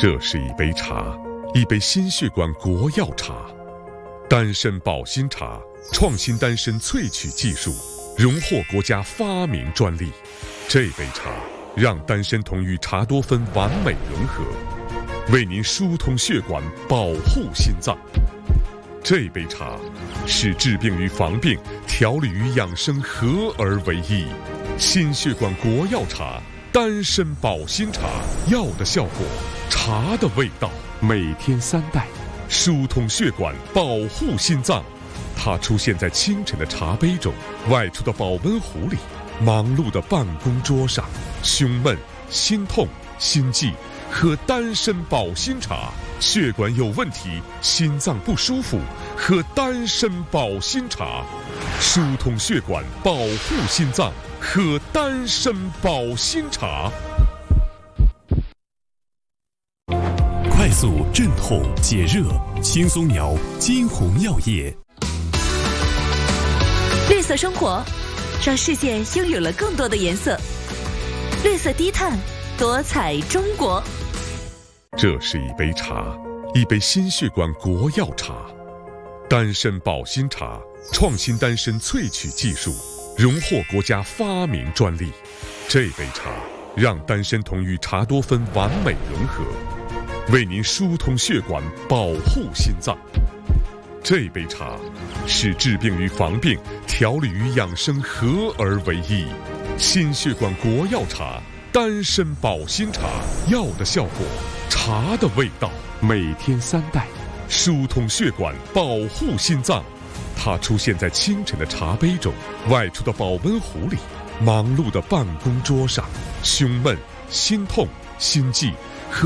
这是一杯茶，一杯心血管国药茶，丹参保心茶，创新丹参萃取技术，荣获国家发明专利。这杯茶让丹参酮与茶多酚完美融合，为您疏通血管，保护心脏。这杯茶是治病与防病、调理与养生合而为一。心血管国药茶，丹参保心茶，药的效果，茶的味道，每天3袋，疏通血管，保护心脏。它出现在清晨的茶杯中，外出的保温壶里，忙碌的办公桌上。胸闷、心痛、心悸，喝丹参保心茶；血管有问题、心脏不舒服，喝丹参保心茶，疏通血管，保护心脏。喝丹参保心茶。 快速镇痛解热，轻松摇金红药业。 绿色生活，让世界拥有了更多的颜色。绿色低碳，多彩中国。 这是一杯茶，一杯心血管国药茶，丹参保心茶，创新丹参萃取技术，荣获国家发明专利。这杯茶让丹参酮与茶多酚完美融合，为您疏通血管，保护心脏。这杯茶是治病与防病、调理与养生合而为一。心血管国药茶，丹参保心茶，药的效果，茶的味道，每天3袋，疏通血管，保护心脏。它出现在清晨的茶杯中，外出的保温壶里，忙碌的办公桌上。胸闷、心痛、心悸，